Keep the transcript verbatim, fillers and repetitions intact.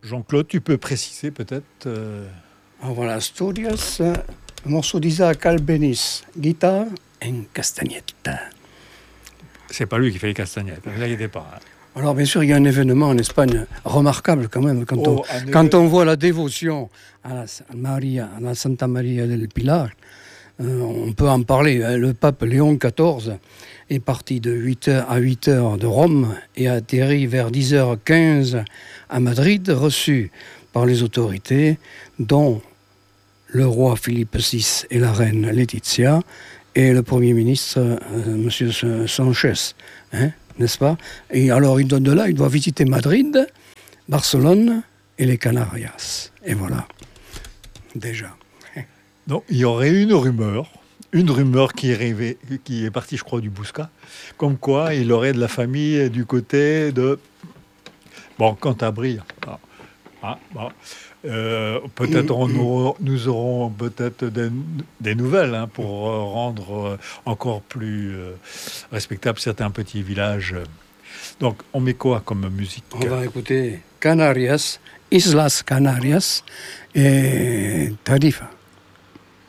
Jean-Claude, tu peux préciser peut-être euh... Alors voilà, Asturias, un morceau d'Isaac Albéniz, guitare et castagnette. C'est pas lui qui fait les castagnettes, ne vous inquiétez pas. Hein. Alors bien sûr, il y a un événement en Espagne remarquable quand même, quand, oh, on, quand on voit la dévotion à la, Maria, à la Santa Maria del Pilar, euh, on peut en parler. Hein. Le pape Léon quatorze est parti de huit heures à huit heures de Rome et a atterri vers dix heures quinze à Madrid, reçu par les autorités, dont le roi Philippe six et la reine Laetitia, et le Premier ministre, euh, M. Sanchez, hein, n'est-ce pas? Et alors, il donne de là, il doit visiter Madrid, Barcelone et les Canarias. Et voilà, déjà. Donc, il y aurait une rumeur, une rumeur qui est, rêvée, qui est partie, je crois, du Bouscat, comme quoi il aurait de la famille du côté de... Bon, Cantabrie. Ah, ah, bon. Euh, peut-être on aura, nous aurons peut-être des, des nouvelles hein, pour rendre euh, encore plus euh, respectables certains petits villages. Donc, on met quoi comme musique? On va écouter Canarias, Islas Canarias et Tarifa.